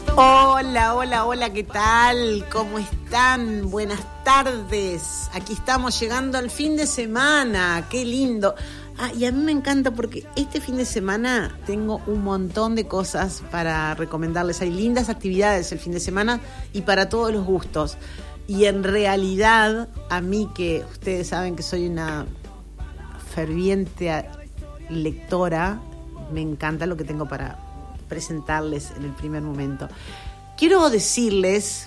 Hola, hola, hola, ¿qué tal? ¿Cómo están? Buenas tardes. Aquí estamos llegando al fin de semana. ¡Qué lindo! Y a mí me encanta porque este fin de semana tengo un montón de cosas para recomendarles. Hay lindas actividades el fin de semana y para todos los gustos. Y en realidad, a mí que ustedes saben que soy una ferviente lectora, me encanta lo que tengo para presentarles en el primer momento. Quiero decirles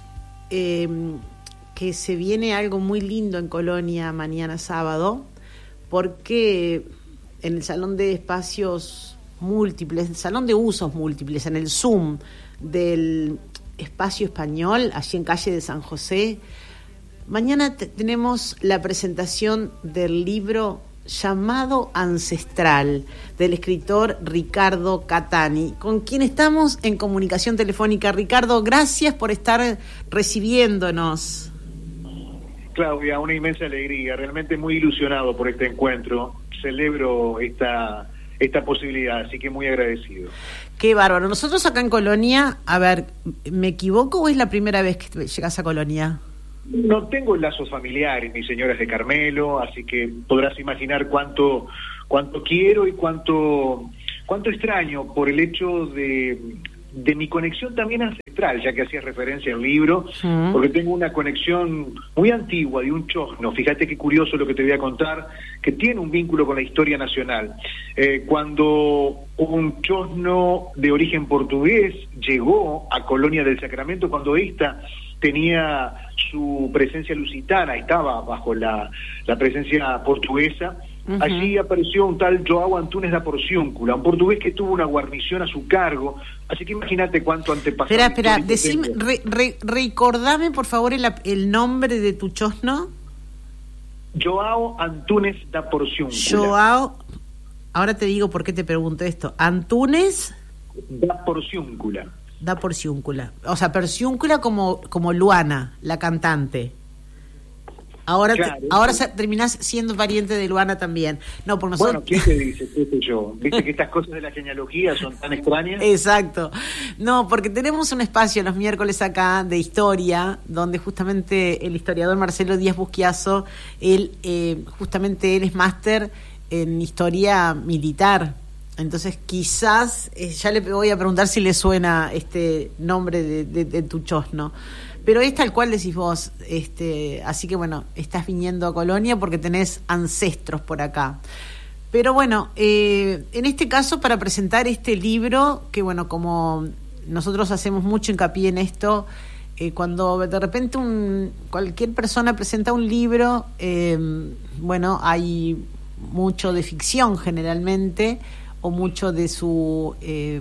que se viene algo muy lindo en Colonia mañana sábado, porque en el Salón de Espacios Múltiples, el Salón de Usos Múltiples, en el Zoom del Espacio Español, allí en calle de San José, mañana tenemos la presentación del libro Llamado Ancestral, del escritor Ricardo Catani, con quien estamos en comunicación telefónica. Ricardo, gracias por estar recibiéndonos. Claudia, una inmensa alegría, realmente muy ilusionado por este encuentro. Celebro esta posibilidad, así que muy agradecido. Qué bárbaro. Nosotros acá en Colonia, a ver, ¿me equivoco o es la primera vez que llegas a Colonia? No tengo lazos familiares, mi señora es de Carmelo, así que podrás imaginar cuánto quiero y cuánto extraño por el hecho de mi conexión también ancestral, ya que hacías referencia al libro, porque tengo una conexión muy antigua de un chosno. Fíjate qué curioso lo que te voy a contar, que tiene un vínculo con la historia nacional. Cuando un chosno de origen portugués llegó a Colonia del Sacramento, cuando ésta tenía su presencia lusitana, estaba bajo la presencia portuguesa. Allí apareció un tal João Antunes da Porciúncula, un portugués que tuvo una guarnición a su cargo, así que imagínate cuánto antepasado. Espera, decime, recordame por favor el nombre de tu chosno. João Antunes da Porciúncula. João, ahora te digo por qué te pregunto esto. Antunes da Porciúncula. Da Porciúncula. O sea, Porciúncula como Luana, la cantante. Ahora claro, ahora terminás siendo pariente de Luana también. No, por nosotros. Bueno, ¿quién te dice? ¿Qué sé yo? ¿Viste que estas cosas de la genealogía son tan extrañas? Exacto. No, porque tenemos un espacio los miércoles acá de historia, donde justamente el historiador Marcelo Díaz Busquiazo, él es máster en historia militar. Entonces quizás, ya le voy a preguntar si le suena este nombre de tu chosno, pero es tal cual decís vos, así que bueno, estás viniendo a Colonia porque tenés ancestros por acá. Pero bueno, en este caso para presentar este libro, que bueno, como nosotros hacemos mucho hincapié en esto, cuando de repente cualquier persona presenta un libro, bueno, hay mucho de ficción generalmente, o mucho de su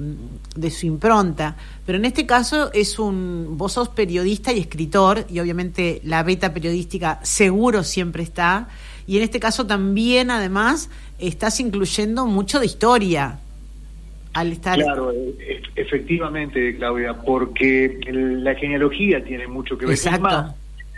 impronta, pero en este caso vos sos periodista y escritor, y obviamente la beta periodística seguro siempre está, y en este caso también además estás incluyendo mucho de historia al estar. Claro, efectivamente, Claudia, porque la genealogía tiene mucho que ver. Exacto.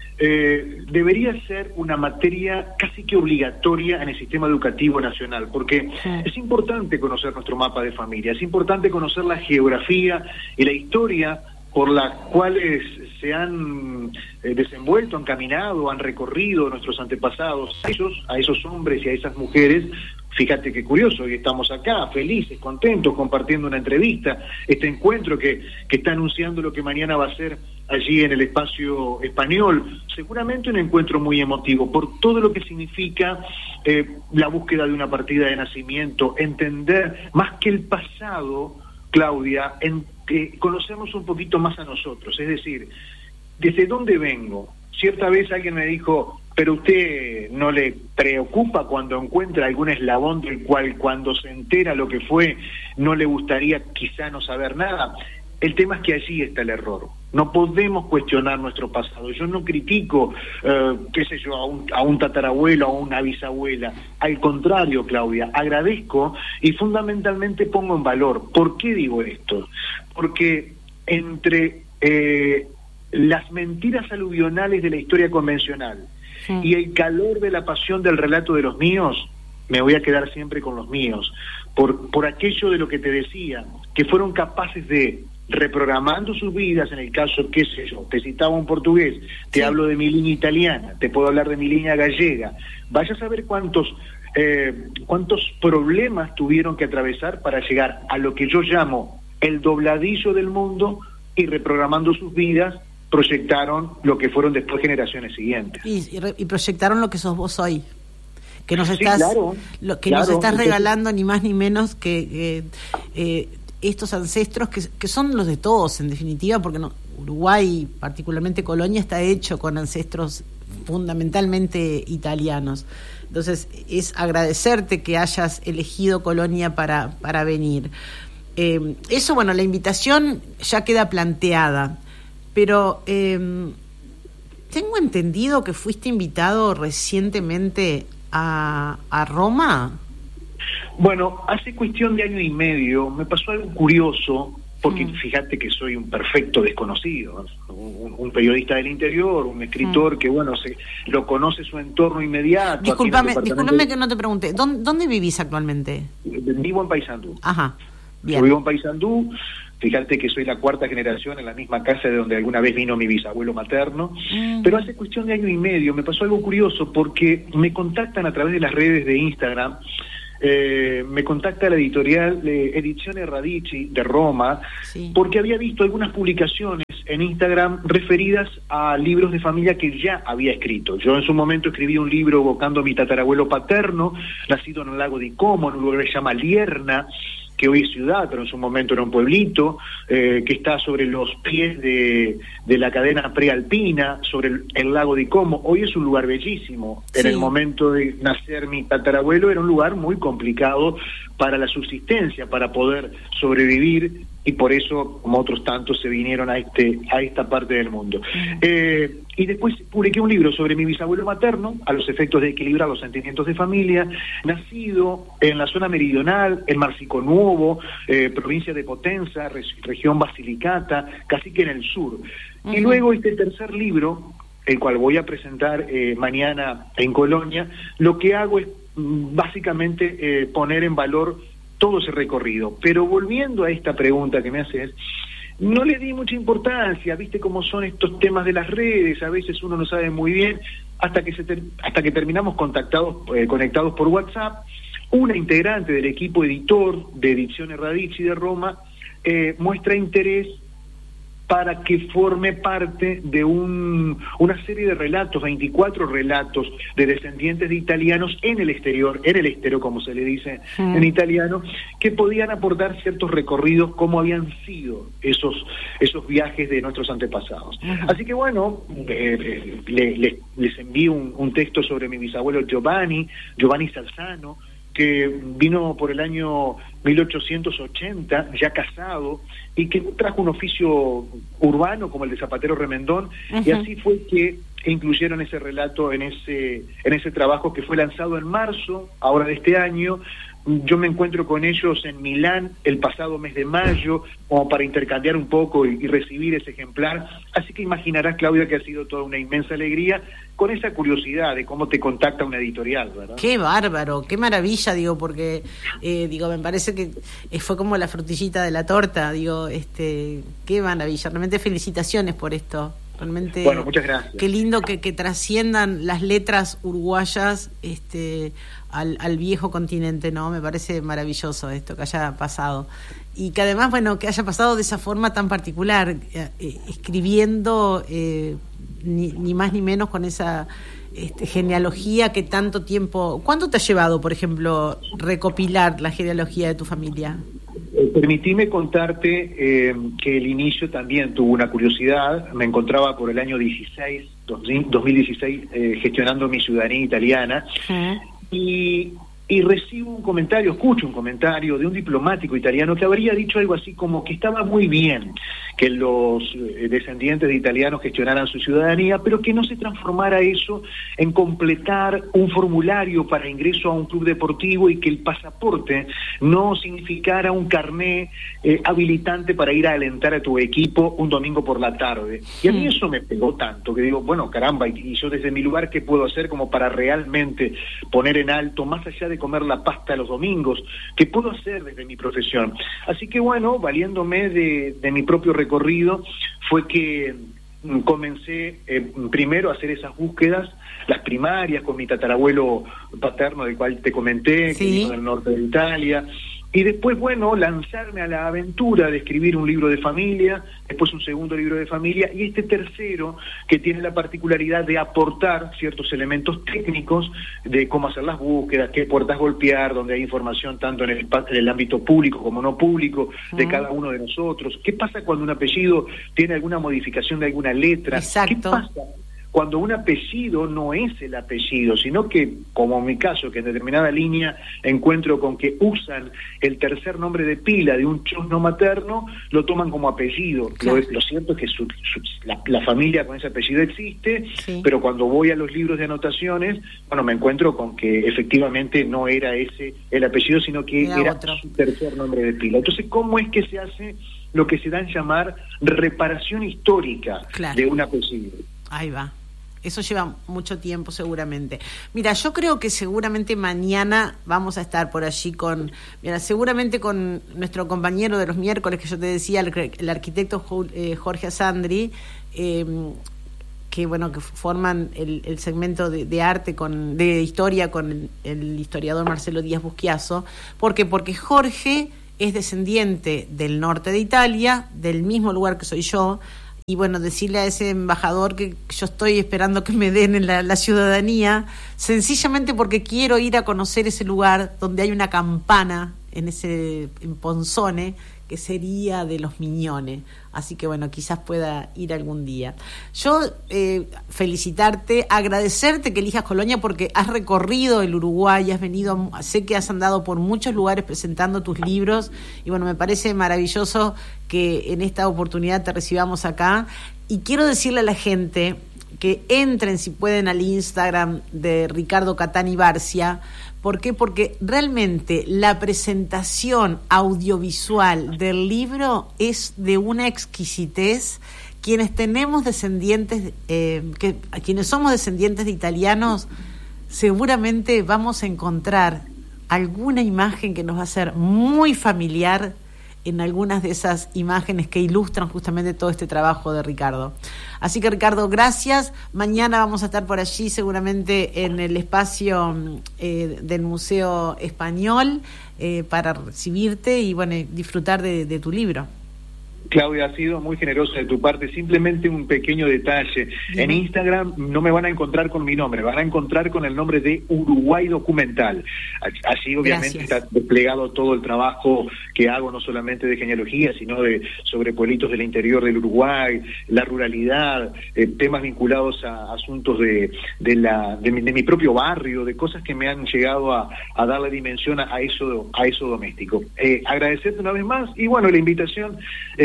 Debería ser una materia casi que obligatoria en el sistema educativo nacional, porque es importante conocer nuestro mapa de familia, es importante conocer la geografía y la historia por las cuales se han desenvuelto, han caminado, han recorrido nuestros antepasados, a esos hombres y a esas mujeres. Fíjate qué curioso, hoy estamos acá, felices, contentos, compartiendo una entrevista, este encuentro que está anunciando lo que mañana va a ser allí en el Espacio Español. Seguramente un encuentro muy emotivo, por todo lo que significa la búsqueda de una partida de nacimiento, entender más que el pasado, Claudia, conocernos un poquito más a nosotros, es decir, ¿desde dónde vengo? Cierta vez alguien me dijo, pero usted no le preocupa cuando encuentra algún eslabón del cual cuando se entera lo que fue no le gustaría quizá no saber nada. El tema es que allí está el error. No podemos cuestionar nuestro pasado. Yo no critico, qué sé yo, a un tatarabuelo, a una bisabuela. Al contrario, Claudia, agradezco y fundamentalmente pongo en valor. ¿Por qué digo esto? Porque entre las mentiras aluvionales de la historia convencional y el calor de la pasión del relato de los míos, me voy a quedar siempre con los míos, por aquello de lo que te decía, que fueron capaces de reprogramando sus vidas, en el caso, qué sé yo, te citaba un portugués, te hablo de mi línea italiana, te puedo hablar de mi línea gallega, vaya a saber cuántos problemas tuvieron que atravesar para llegar a lo que yo llamo el dobladillo del mundo, y reprogramando sus vidas proyectaron lo que fueron después generaciones siguientes. Y proyectaron lo que sos vos hoy, que nos estás, nos estás regalando ni más ni menos que estos ancestros que son los de todos, en definitiva, porque Uruguay, particularmente Colonia, está hecho con ancestros fundamentalmente italianos. Entonces, es agradecerte que hayas elegido Colonia para venir. Eso, bueno, la invitación ya queda planteada, pero tengo entendido que fuiste invitado recientemente a Roma. Bueno, hace cuestión de año y medio me pasó algo curioso, porque fíjate que soy un perfecto desconocido, un periodista del interior, un escritor que, bueno, lo conoce su entorno inmediato. Discúlpame que no te pregunte, ¿dónde vivís actualmente? Vivo en Paysandú. Ajá, bien. Yo vivo en Paysandú, fíjate que soy la cuarta generación en la misma casa de donde alguna vez vino mi bisabuelo materno, pero hace cuestión de año y medio me pasó algo curioso, porque me contactan a través de las redes de Instagram. Me contacta la editorial Edizione Radici de Roma, porque había visto algunas publicaciones en Instagram referidas a libros de familia que ya había escrito. Yo en su momento escribí un libro evocando a mi tatarabuelo paterno, nacido en el lago di Como, en un lugar que se llama Lierna, que hoy es ciudad, pero en su momento era un pueblito, que está sobre los pies de la cadena prealpina, sobre el lago di Como. Hoy es un lugar bellísimo. En el momento de nacer mi tatarabuelo era un lugar muy complicado para la subsistencia, para poder sobrevivir, y por eso, como otros tantos, se vinieron a esta parte del mundo. Y después publiqué un libro sobre mi bisabuelo materno, a los efectos de equilibrar los sentimientos de familia, nacido en la zona meridional, en Marsico Nuovo, provincia de Potenza, región Basilicata, casi que en el sur. Y luego este tercer libro, el cual voy a presentar mañana en Colonia, lo que hago es básicamente poner en valor todo ese recorrido. Pero volviendo a esta pregunta que me haces, no le di mucha importancia, viste cómo son estos temas de las redes, a veces uno no sabe muy bien, hasta que terminamos conectados por WhatsApp. Una integrante del equipo editor de Edizione Radici de Roma muestra interés para que forme parte de una serie de relatos, 24 relatos de descendientes de italianos en el exterior, en el estero, como se le dice en italiano, que podían aportar ciertos recorridos, cómo habían sido esos viajes de nuestros antepasados. Así que bueno, les envío un texto sobre mi bisabuelo Giovanni Salzano, que vino por el año 1880, ya casado, y que trajo un oficio urbano como el de zapatero remendón, y así fue que incluyeron ese relato en ese trabajo que fue lanzado en marzo, ahora de este año. Yo me encuentro con ellos en Milán el pasado mes de mayo, como para intercambiar un poco y recibir ese ejemplar. Así que imaginarás, Claudia, que ha sido toda una inmensa alegría, con esa curiosidad de cómo te contacta una editorial, ¿verdad? Qué bárbaro, qué maravilla, porque me parece que fue como la frutillita de la torta, qué maravilla, realmente felicitaciones por esto. Realmente, bueno, muchas gracias. Qué lindo que trasciendan las letras uruguayas al viejo continente, ¿no? Me parece maravilloso esto que haya pasado. Y que además, que haya pasado de esa forma tan particular, escribiendo ni más ni menos con esa genealogía que tanto tiempo... ¿Cuánto te ha llevado, por ejemplo, recopilar la genealogía de tu familia? Permitime contarte que el inicio también tuvo una curiosidad. Me encontraba por el año 2016 gestionando mi ciudadanía italiana, y recibo escucho un comentario de un diplomático italiano que habría dicho algo así como que estaba muy bien que los descendientes de italianos gestionaran su ciudadanía, pero que no se transformara eso en completar un formulario para ingreso a un club deportivo, y que el pasaporte no significara un carné habilitante para ir a alentar a tu equipo un domingo por la tarde. Y a mí eso me pegó tanto que digo, bueno, caramba, y yo desde mi lugar, ¿qué puedo hacer como para realmente poner en alto, más allá de de comer la pasta los domingos, que puedo hacer desde mi profesión. Así que bueno, valiéndome de mi propio recorrido, fue que comencé primero a hacer esas búsquedas, las primarias, con mi tatarabuelo paterno, del cual te comenté, sí, que vino del norte de Italia, y después, bueno, lanzarme a la aventura de escribir un libro de familia, después un segundo libro de familia, y este tercero, que tiene la particularidad de aportar ciertos elementos técnicos de cómo hacer las búsquedas, qué puertas golpear, donde hay información tanto en el ámbito público como no público, de cada uno de nosotros. ¿Qué pasa cuando un apellido tiene alguna modificación de alguna letra? Exacto. ¿Qué pasa cuando un apellido no es el apellido, sino que, como en mi caso, que en determinada línea encuentro con que usan el tercer nombre de pila de un chosno materno, lo toman como apellido? Claro. Lo cierto es que la familia con ese apellido existe, sí, pero cuando voy a los libros de anotaciones, bueno, me encuentro con que efectivamente no era ese el apellido, sino que era su tercer nombre de pila. Entonces, ¿cómo es que se hace lo que se da en llamar reparación histórica, claro, de un apellido? Ahí va. Eso lleva mucho tiempo seguramente. Mira, yo creo que seguramente mañana vamos a estar por allí seguramente con nuestro compañero de los miércoles, que yo te decía, el arquitecto Jorge Asandri, que bueno, que forman el segmento de arte de historia con el historiador Marcelo Díaz Busquiazo. ¿Por qué? Porque Jorge es descendiente del norte de Italia, del mismo lugar que soy yo. Y bueno, decirle a ese embajador que yo estoy esperando que me den la ciudadanía, sencillamente porque quiero ir a conocer ese lugar donde hay una campana en Ponzone, que sería de los Miñones. Así que bueno, quizás pueda ir algún día. Yo felicitarte, agradecerte que elijas Colonia, porque has recorrido el Uruguay, has venido, sé que has andado por muchos lugares presentando tus libros, y bueno, me parece maravilloso que en esta oportunidad te recibamos acá. Y quiero decirle a la gente que entren, si pueden, al Instagram de Ricardo Catani Barcia. ¿Por qué? Porque realmente la presentación audiovisual del libro es de una exquisitez. Quienes tenemos descendientes, quienes somos descendientes de italianos, seguramente vamos a encontrar alguna imagen que nos va a ser muy familiar en algunas de esas imágenes que ilustran justamente todo este trabajo de Ricardo. Así que, Ricardo, gracias. Mañana vamos a estar por allí, seguramente en el espacio del Museo Español, para recibirte y bueno, disfrutar de tu libro. Claudia, ha sido muy generosa de tu parte. Simplemente un pequeño detalle. En Instagram no me van a encontrar con mi nombre, van a encontrar con el nombre de Uruguay Documental. Así obviamente está desplegado todo el trabajo que hago, no solamente de genealogía, sino sobre pueblitos del interior del Uruguay, la ruralidad, temas vinculados a asuntos de mi propio barrio, de cosas que me han llegado a darle dimensión a eso doméstico. Agradecerte una vez más, y bueno, la invitación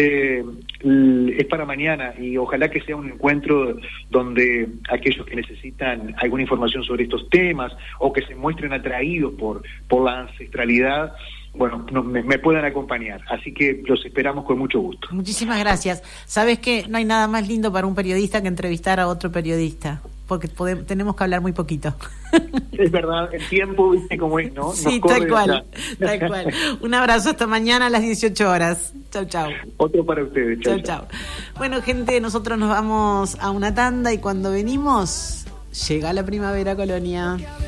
es para mañana, y ojalá que sea un encuentro donde aquellos que necesitan alguna información sobre estos temas o que se muestren atraídos por la ancestralidad, bueno, me puedan acompañar. Así que los esperamos con mucho gusto. Muchísimas gracias. Sabes que no hay nada más lindo para un periodista que entrevistar a otro periodista, porque tenemos que hablar muy poquito. Es verdad, el tiempo, viste cómo es, ¿no? Sí, tal cual. Un abrazo, hasta mañana a las 18 horas. Chau, chau. Otro para ustedes. Chau, chau. Bueno, gente, nosotros nos vamos a una tanda, y cuando venimos, llega la primavera, Colonia.